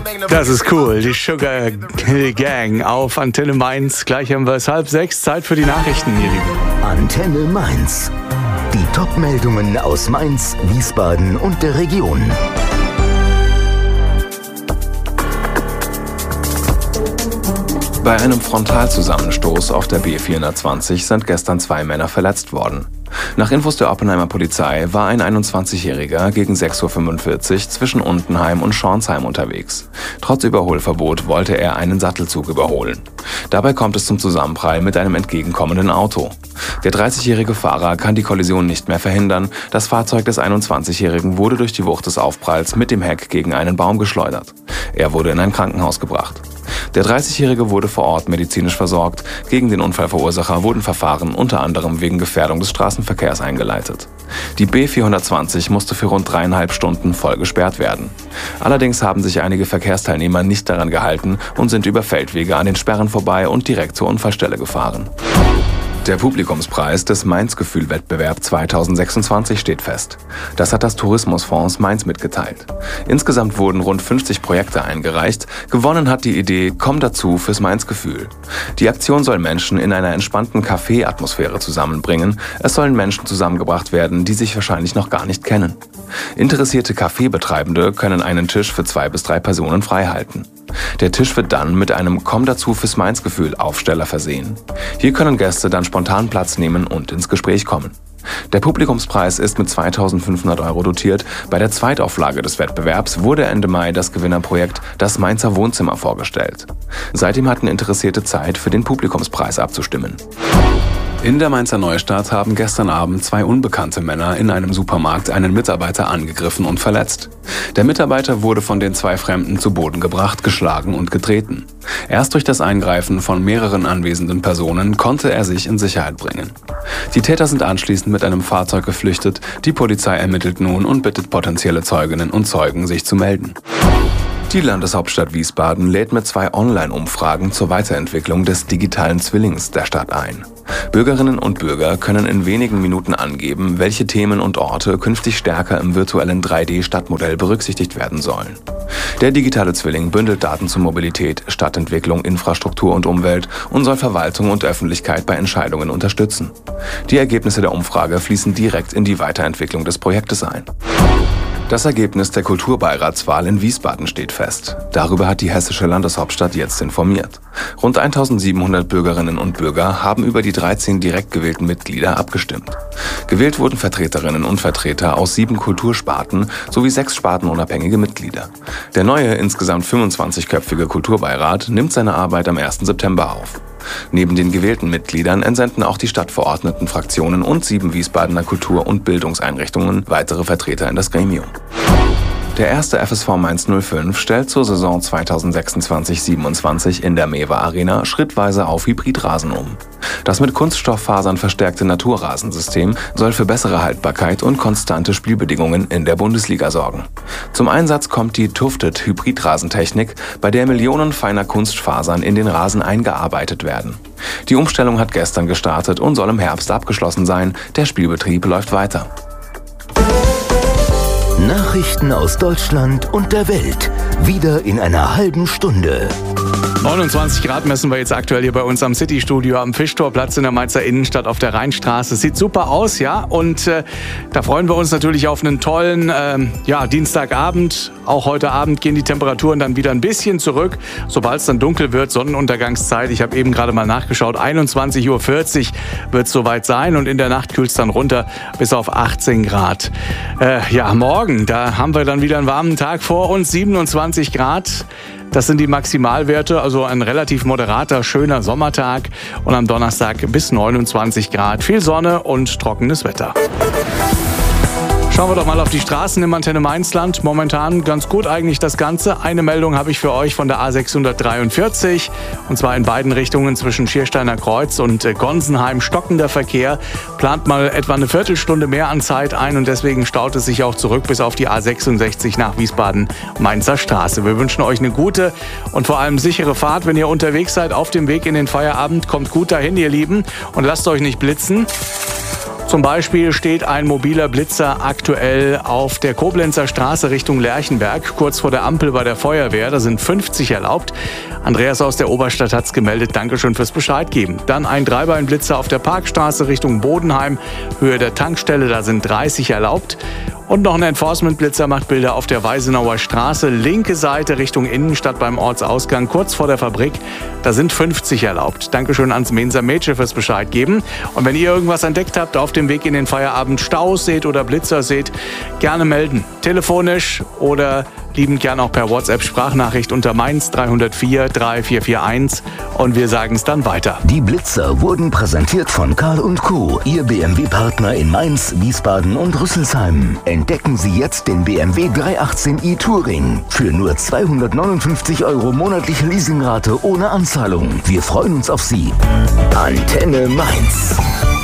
Das ist cool, die Sugar Gang auf Antenne Mainz. Gleich haben wir es 5:30, Zeit für die Nachrichten, ihr Lieben. Antenne Mainz. Die Top-Meldungen aus Mainz, Wiesbaden und der Region. Bei einem Frontalzusammenstoß auf der B420 sind gestern 2 Männer verletzt worden. Nach Infos der Oppenheimer Polizei war ein 21-Jähriger gegen 6:45 Uhr zwischen Untenheim und Schornsheim unterwegs. Trotz Überholverbot wollte er einen Sattelzug überholen. Dabei kommt es zum Zusammenprall mit einem entgegenkommenden Auto. Der 30-jährige Fahrer kann die Kollision nicht mehr verhindern. Das Fahrzeug des 21-Jährigen wurde durch die Wucht des Aufpralls mit dem Heck gegen einen Baum geschleudert. Er wurde in ein Krankenhaus gebracht. Der 30-Jährige wurde vor Ort medizinisch versorgt. Gegen den Unfallverursacher wurden Verfahren unter anderem wegen Gefährdung des Straßenverkehrs eingeleitet. Die B420 musste für rund 3,5 Stunden voll gesperrt werden. Allerdings haben sich einige Verkehrsteilnehmer nicht daran gehalten und sind über Feldwege an den Sperren vorbei und direkt zur Unfallstelle gefahren. Der Publikumspreis des Mainz-Gefühl-Wettbewerb 2026 steht fest. Das hat das Tourismusfonds Mainz mitgeteilt. Insgesamt wurden rund 50 Projekte eingereicht. Gewonnen hat die Idee Komm dazu fürs Mainz-Gefühl. Die Aktion soll Menschen in einer entspannten Café-Atmosphäre zusammenbringen. Es sollen Menschen zusammengebracht werden, die sich wahrscheinlich noch gar nicht kennen. Interessierte Cafébetreibende können einen Tisch für 2 bis 3 Personen freihalten. Der Tisch wird dann mit einem Komm dazu fürs Mainz-Gefühl Aufsteller versehen. Hier können Gäste dann spontan Platz nehmen und ins Gespräch kommen. Der Publikumspreis ist mit 2.500 € dotiert. Bei der Zweitauflage des Wettbewerbs wurde Ende Mai das Gewinnerprojekt Das Mainzer Wohnzimmer vorgestellt. Seitdem hatten Interessierte Zeit, für den Publikumspreis abzustimmen. In der Mainzer Neustadt haben gestern Abend 2 unbekannte Männer in einem Supermarkt einen Mitarbeiter angegriffen und verletzt. Der Mitarbeiter wurde von den 2 Fremden zu Boden gebracht, geschlagen und getreten. Erst durch das Eingreifen von mehreren anwesenden Personen konnte er sich in Sicherheit bringen. Die Täter sind anschließend mit einem Fahrzeug geflüchtet. Die Polizei ermittelt nun und bittet potenzielle Zeuginnen und Zeugen, sich zu melden. Die Landeshauptstadt Wiesbaden lädt mit 2 Online-Umfragen zur Weiterentwicklung des digitalen Zwillings der Stadt ein. Bürgerinnen und Bürger können in wenigen Minuten angeben, welche Themen und Orte künftig stärker im virtuellen 3D-Stadtmodell berücksichtigt werden sollen. Der digitale Zwilling bündelt Daten zur Mobilität, Stadtentwicklung, Infrastruktur und Umwelt und soll Verwaltung und Öffentlichkeit bei Entscheidungen unterstützen. Die Ergebnisse der Umfrage fließen direkt in die Weiterentwicklung des Projektes ein. Das Ergebnis der Kulturbeiratswahl in Wiesbaden steht fest. Darüber hat die hessische Landeshauptstadt jetzt informiert. Rund 1.700 Bürgerinnen und Bürger haben über die 13 direkt gewählten Mitglieder abgestimmt. Gewählt wurden Vertreterinnen und Vertreter aus 7 Kultursparten sowie 6 spartenunabhängige Mitglieder. Der neue, insgesamt 25-köpfige Kulturbeirat nimmt seine Arbeit am 1. September auf. Neben den gewählten Mitgliedern entsenden auch die stadtverordneten Fraktionen und 7 Wiesbadener Kultur- und Bildungseinrichtungen weitere Vertreter in das Gremium. Der erste FSV Mainz 05 stellt zur Saison 2026/27 in der Mewa Arena schrittweise auf Hybridrasen um. Das mit Kunststofffasern verstärkte Naturrasensystem soll für bessere Haltbarkeit und konstante Spielbedingungen in der Bundesliga sorgen. Zum Einsatz kommt die Tufted Hybridrasentechnik, bei der Millionen feiner Kunstfasern in den Rasen eingearbeitet werden. Die Umstellung hat gestern gestartet und soll im Herbst abgeschlossen sein. Der Spielbetrieb läuft weiter. Nachrichten aus Deutschland und der Welt. Wieder in einer halben Stunde. 29 Grad messen wir jetzt aktuell hier bei uns am City-Studio am Fischtorplatz in der Mainzer Innenstadt auf der Rheinstraße. Sieht super aus, ja. Und da freuen wir uns natürlich auf einen tollen Dienstagabend. Auch heute Abend gehen die Temperaturen dann wieder ein bisschen zurück, sobald es dann dunkel wird, Sonnenuntergangszeit. Ich habe eben gerade mal nachgeschaut, 21:40 Uhr wird es soweit sein und in der Nacht kühlt es dann runter bis auf 18 Grad. Morgen, da haben wir dann wieder einen warmen Tag vor uns, 27 Grad. Das sind die Maximalwerte, also ein relativ moderater, schöner Sommertag. Und am Donnerstag bis 29 Grad. Viel Sonne und trockenes Wetter. Schauen wir doch mal auf die Straßen im Antenne Mainzland. Momentan ganz gut eigentlich das Ganze. Eine Meldung habe ich für euch von der A643. Und zwar in beiden Richtungen zwischen Schiersteiner Kreuz und Gonsenheim. Stockender Verkehr. Plant mal etwa eine Viertelstunde mehr an Zeit ein. Und deswegen staut es sich auch zurück bis auf die A66 nach Wiesbaden-Mainzer Straße. Wir wünschen euch eine gute und vor allem sichere Fahrt, wenn ihr unterwegs seid auf dem Weg in den Feierabend. Kommt gut dahin, ihr Lieben. Und lasst euch nicht blitzen. Zum Beispiel steht ein mobiler Blitzer aktuell auf der Koblenzer Straße Richtung Lerchenberg, kurz vor der Ampel bei der Feuerwehr. Da sind 50 erlaubt. Andreas aus der Oberstadt hat's gemeldet. Dankeschön fürs Bescheid geben. Dann ein Dreibeinblitzer auf der Parkstraße Richtung Bodenheim, Höhe der Tankstelle. Da sind 30 erlaubt. Und noch ein Enforcement-Blitzer macht Bilder auf der Weisenauer Straße, linke Seite Richtung Innenstadt beim Ortsausgang, kurz vor der Fabrik. Da sind 50 erlaubt. Dankeschön ans Menser Mädchen fürs Bescheid geben. Und wenn ihr irgendwas entdeckt habt, auf dem Weg in den Feierabend Staus seht oder Blitzer seht, gerne melden. Telefonisch oder liebend gern auch per WhatsApp-Sprachnachricht unter Mainz 304 3441 und wir sagen es dann weiter. Die Blitzer wurden präsentiert von Karl & Co., Ihr BMW-Partner in Mainz, Wiesbaden und Rüsselsheim. Entdecken Sie jetzt den BMW 318i Touring für nur 259 € monatliche Leasingrate ohne Anzahlung. Wir freuen uns auf Sie. Antenne Mainz.